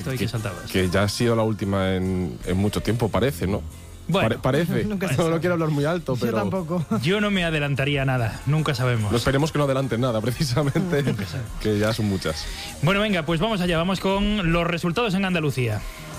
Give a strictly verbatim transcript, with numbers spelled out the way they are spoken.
Estoy que saltabas. Que ya ha sido la última en, en mucho tiempo, parece, ¿no? Bueno, Pare- parece. Nunca No, no quiero hablar muy alto, pero... Yo tampoco. yo no me adelantaría a nada, nunca sabemos. No esperemos que no adelanten nada, precisamente, que ya son muchas. Bueno, venga, pues vamos allá, vamos con los resultados en Andalucía.